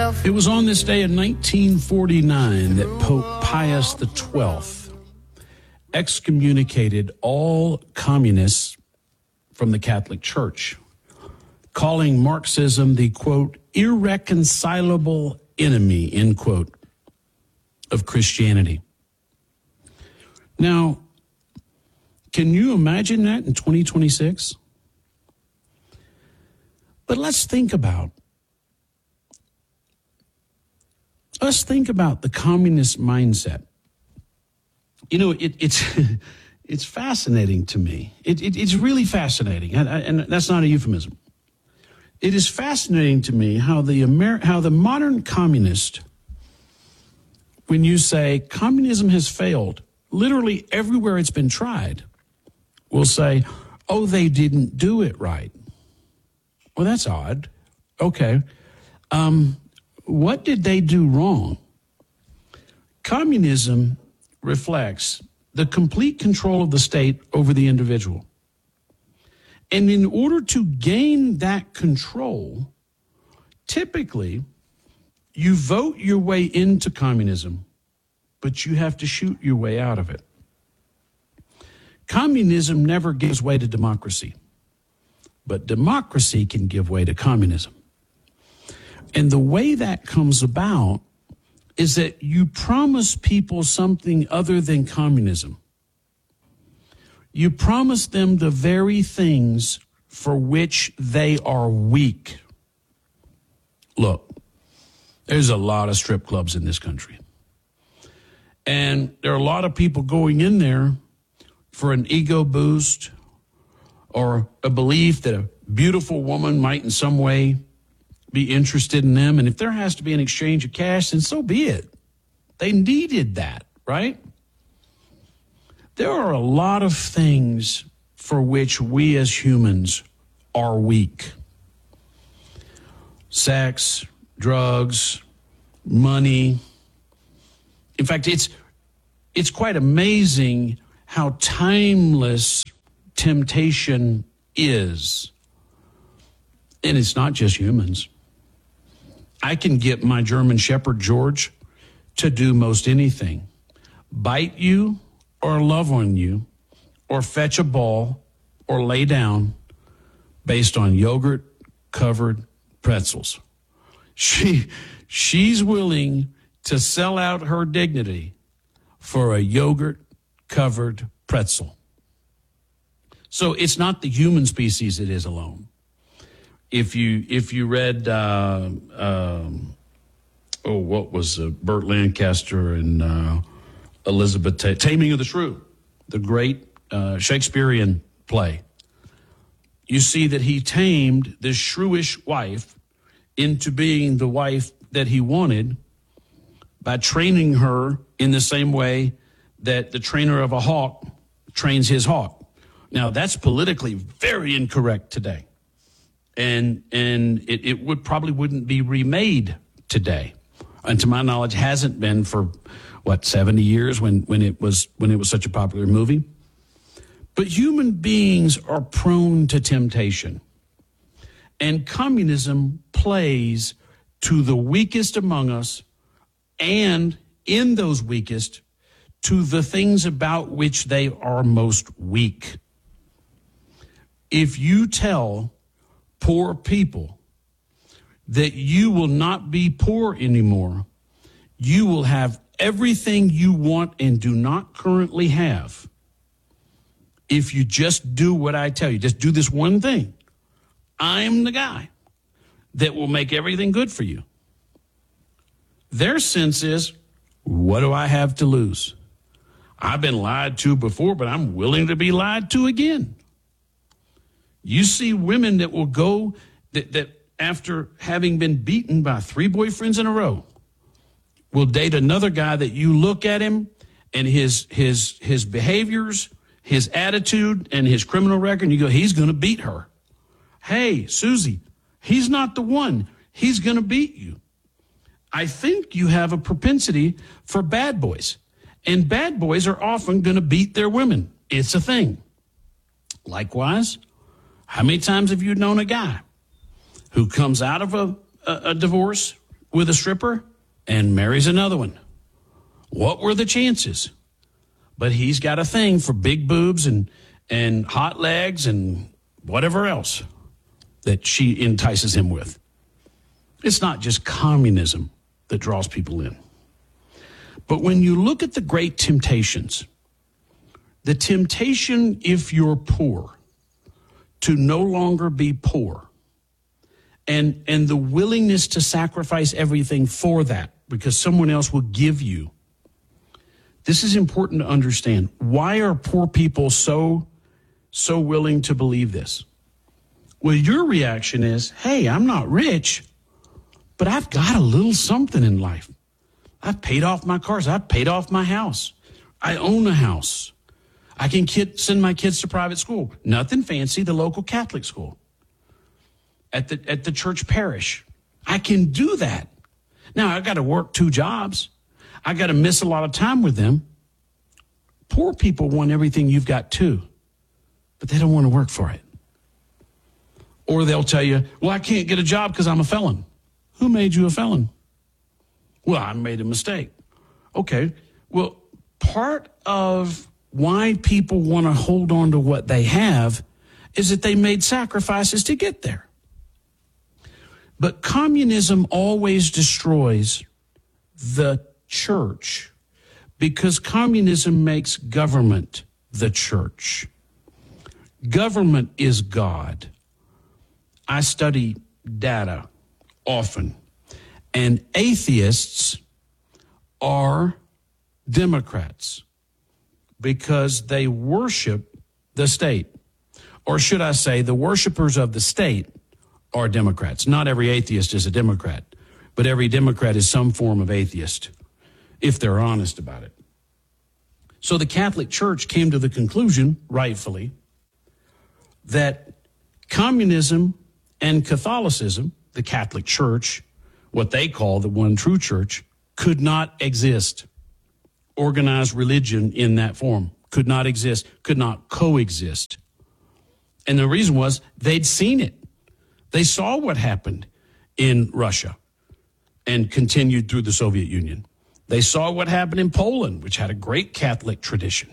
It was on this day in 1949 that Pope Pius XII excommunicated all communists from the Catholic Church, calling Marxism the, quote, irreconcilable enemy, end quote, of Christianity. Now, can you imagine that in 2026? But let's think about the communist mindset. You know, it's fascinating to me. It's really fascinating, and that's not a euphemism. It is fascinating to me how the modern communist, when you say communism has failed, literally everywhere it's been tried, will say, oh, they didn't do it right. Well, that's odd. Okay. What did they do wrong? Communism reflects the complete control of the state over the individual. And in order to gain that control, typically, you vote your way into communism, but you have to shoot your way out of it. Communism never gives way to democracy, but democracy can give way to communism. And the way that comes about is that you promise people something other than communism. You promise them the very things for which they are weak. Look, there's a lot of strip clubs in this country. And there are a lot of people going in there for an ego boost or a belief that a beautiful woman might in some way be interested in them. And if there has to be an exchange of cash, then so be it. They needed that, right? There are a lot of things for which we as humans are weak. Sex, drugs, money. In fact, it's quite amazing how timeless temptation is. And it's not just humans. I can get my German Shepherd, George, to do most anything. Bite you or love on you or fetch a ball or lay down based on yogurt-covered pretzels. She's willing to sell out her dignity for a yogurt-covered pretzel. So it's not the human species it is alone. If you read, what was Burt Lancaster and Elizabeth Taming of the Shrew, the great Shakespearean play, you see that he tamed this shrewish wife into being the wife that he wanted by training her in the same way that the trainer of a hawk trains his hawk. Now, that's politically very incorrect today. And it wouldn't be remade today. And to my knowledge, hasn't been for 70 years when it was such a popular movie. But human beings are prone to temptation. And communism plays to the weakest among us, and in those weakest, to the things about which they are most weak. If you tell poor people that you will not be poor anymore, you will have everything you want and do not currently have. If you just do what I tell you, just do this one thing. I'm the guy that will make everything good for you. Their sense is, what do I have to lose? I've been lied to before, but I'm willing to be lied to again. You see women that will go, that after having been beaten by 3 boyfriends in a row, will date another guy that you look at him and his behaviors, his attitude, and his criminal record, and you go, he's going to beat her. Hey, Susie, he's not the one. He's going to beat you. I think you have a propensity for bad boys. And bad boys are often going to beat their women. It's a thing. Likewise, how many times have you known a guy who comes out of a divorce with a stripper and marries another one. What were the chances? But he's got a thing for big boobs and hot legs and whatever else that she entices him with. It's not just communism that draws people in. But when you look at the great temptations, the temptation, if you're poor, to no longer be poor, and the willingness to sacrifice everything for that because someone else will give you. This is important to understand. Why are poor people so willing to believe this? Well, your reaction is, hey, I'm not rich, but I've got a little something in life. I've paid off my cars. I've paid off my house. I own a house. I can send my kids to private school. Nothing fancy, the local Catholic school. At the church parish. I can do that. Now, I got to work 2 jobs. I got to miss a lot of time with them. Poor people want everything you've got too, but they don't want to work for it. Or they'll tell you, well, I can't get a job because I'm a felon. Who made you a felon? Well, I made a mistake. Okay, well, part of why people want to hold on to what they have is that they made sacrifices to get there. But communism always destroys the church because communism makes government the church. Government is God. I study data often, and atheists are Democrats because they worship the state. Or should I say, the worshipers of the state are Democrats. Not every atheist is a Democrat, but every Democrat is some form of atheist, if they're honest about it. So the Catholic Church came to the conclusion, rightfully, that communism and Catholicism, the Catholic Church, what they call the one true church, could not exist. Organized religion in that form could not exist, could not coexist. And the reason was they'd seen it. They saw what happened in Russia and continued through the Soviet Union. They saw what happened in Poland, which had a great Catholic tradition.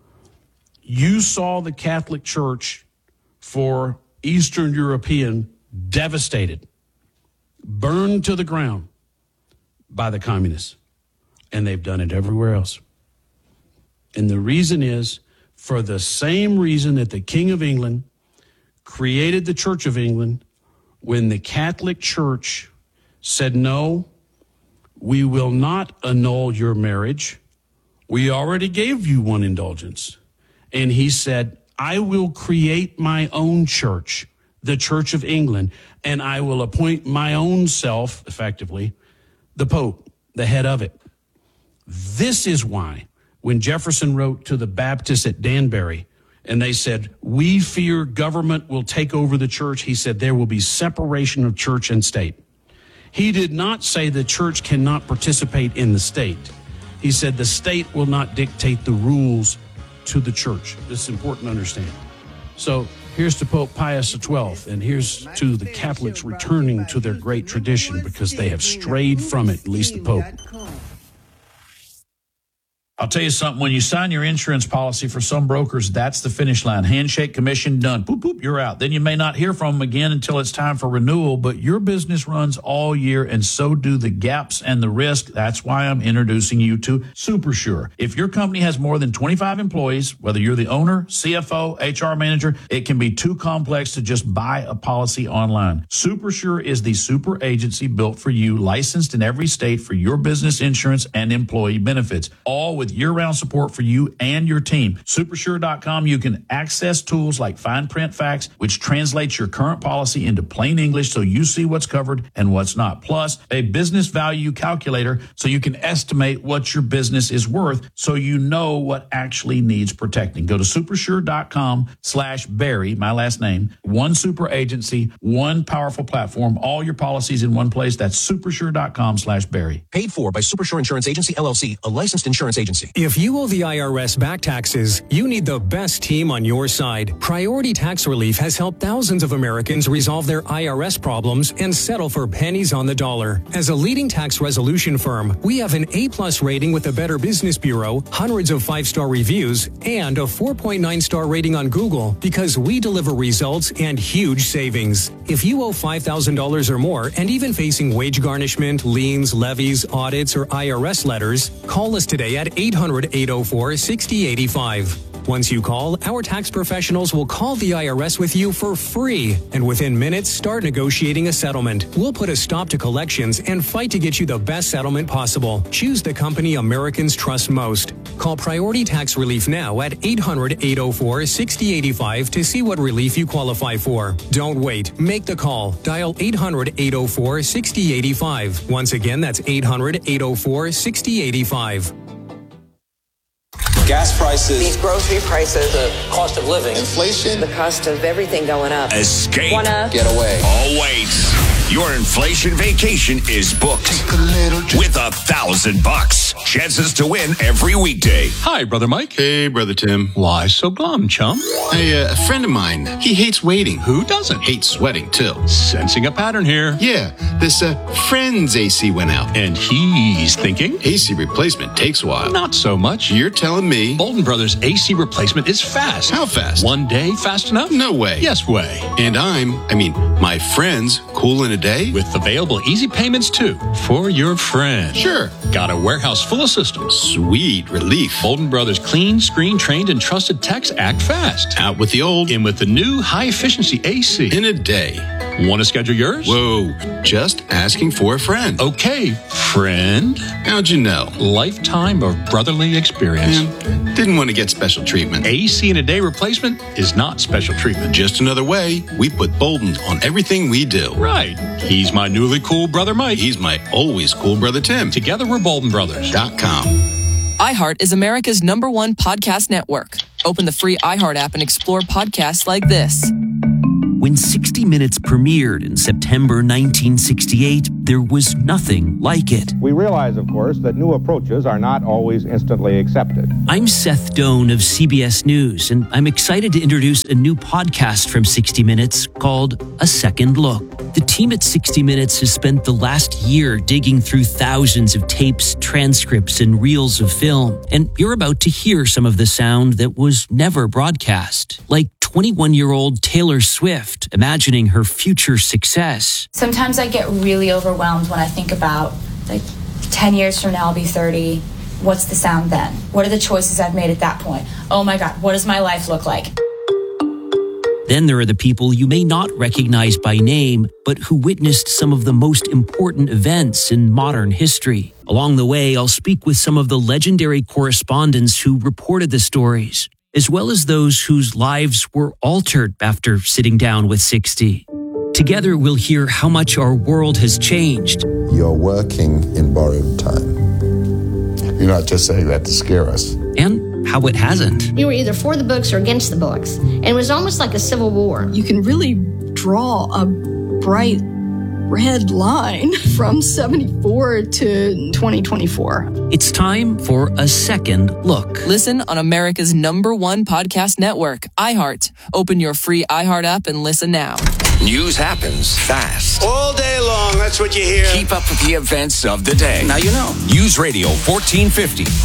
You saw the Catholic Church for Eastern European devastated, burned to the ground by the communists. And they've done it everywhere else. And the reason is for the same reason that the King of England created the Church of England when the Catholic Church said, no, we will not annul your marriage. We already gave you one indulgence. And he said, I will create my own church, the Church of England, and I will appoint my own self, effectively, the Pope, the head of it. This is why when Jefferson wrote to the Baptists at Danbury, and they said, we fear government will take over the church, he said, there will be separation of church and state. He did not say the church cannot participate in the state. He said the state will not dictate the rules to the church. This is important to understand. So here's to Pope Pius XII, and here's to the Catholics returning to their great tradition because they have strayed from it, at least the Pope. I'll tell you something, when you sign your insurance policy for some brokers, that's the finish line. Handshake, commission, done. Boop, boop, you're out. Then you may not hear from them again until it's time for renewal, but your business runs all year, and so do the gaps and the risk. That's why I'm introducing you to SuperSure. If your company has more than 25 employees, whether you're the owner, CFO, HR manager, it can be too complex to just buy a policy online. SuperSure is the super agency built for you, licensed in every state for your business insurance and employee benefits, all with year-round support for you and your team. Supersure.com, you can access tools like fine print facts, which translates your current policy into plain English so you see what's covered and what's not. Plus, a business value calculator so you can estimate what your business is worth so you know what actually needs protecting. Go to supersure.com/Barry, my last name, one super agency, one powerful platform, all your policies in one place. That's supersure.com/Barry. Paid for by Supersure Insurance Agency, LLC, a licensed insurance agency. if you owe the IRS back taxes, you need the best team on your side. Priority Tax Relief has helped thousands of Americans resolve their IRS problems and settle for pennies on the dollar. As a leading tax resolution firm, we have an A+ rating with the Better Business Bureau, hundreds of 5-star reviews, and a 4.9-star rating on Google because we deliver results and huge savings. If you owe $5,000 or more and even facing wage garnishment, liens, levies, audits, or IRS letters, call us today at 800-804-6085. Once you call, our tax professionals will call the IRS with you for free, and within minutes start negotiating a settlement. We'll put a stop to collections and fight to get you the best settlement possible. Choose the company Americans trust most. Call Priority Tax Relief now at 800-804-6085 to see what relief you qualify for. Don't wait. Make the call. Dial 800-804-6085. Once again, that's 800-804-6085. Gas prices, these grocery prices, the cost of living, inflation, the cost of everything going up. Escape. Get away. Oh, wait. Your inflation vacation is booked. Take a little trip. With $1,000. Chances to win every weekday. Hi, Brother Mike. Hey, Brother Tim. Why so glum, chum? Hey, a friend of mine, he hates waiting. Who doesn't? Hates sweating, too. Sensing a pattern here. Yeah, this friend's AC went out. And he's thinking? AC replacement takes a while. Not so much. You're telling me? Bolton Brothers AC replacement is fast. How fast? One day fast enough? No way. Yes way. And my friend's cool in a day? With available easy payments, too, for your friend. Sure. Got a warehouse full of systems. Sweet relief. Bolton Brothers clean, screen, trained, and trusted techs act fast. Out with the old. In with the new high-efficiency AC. In a day. Want to schedule yours? Whoa, just asking for a friend. Okay, friend. How'd you know? Lifetime of brotherly experience. Man, didn't want to get special treatment. AC in a day replacement is not special treatment. Just another way we put Bolton on everything we do. Right. He's my newly cool brother Mike. He's my always cool brother Tim. Together we're Bolton Brothers. .com. iHeart is America's #1 podcast network. Open the free iHeart app and explore podcasts like this. When 60 Minutes premiered in September 1968, there was nothing like it. We realize, of course, that new approaches are not always instantly accepted. I'm Seth Doan of CBS News, and I'm excited to introduce a new podcast from 60 Minutes called A Second Look. The team at 60 Minutes has spent the last year digging through thousands of tapes, transcripts, and reels of film, and you're about to hear some of the sound that was never broadcast, like 21-year-old Taylor Swift imagining her future success. Sometimes I get really overwhelmed when I think about, 10 years from now I'll be 30. What's the sound then? What are the choices I've made at that point? Oh my God, what does my life look like? Then there are the people you may not recognize by name, but who witnessed some of the most important events in modern history. Along the way, I'll speak with some of the legendary correspondents who reported the stories, as well as those whose lives were altered after sitting down with 60. Together, we'll hear how much our world has changed. You're working in borrowed time. You're not just saying that to scare us. And how it hasn't. You were either for the books or against the books. And it was almost like a civil war. You can really draw a bright red line from 74 to 2024. It's time for A Second Look. Listen on America's #1 podcast network, iHeart. Open your free iHeart app and listen now. News happens fast. All day long, that's what you hear. Keep up with the events of the day. Now you know. News Radio 1450